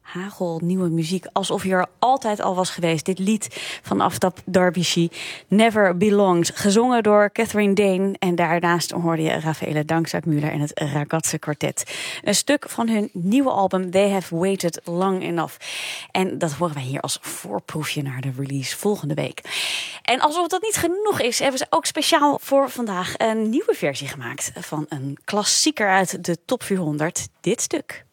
hagelnieuwe muziek. Alsof je er altijd al was geweest. Dit lied van Aftab Darvishi, Never Belongs. Gezongen door Catherine Dane. En daarnaast hoorde je Raffaele Dankzak-Müller en het Ragazze Quartet. Een stuk van hun nieuwe album They Have Waited Long Enough. En dat horen wij hier als voorproefje naar de release volgende week. En alsof dat niet genoeg is, hebben ze ook speciaal voor vandaag een nieuwe versie gemaakt van een klassieker uit de top 400. Dit stuk.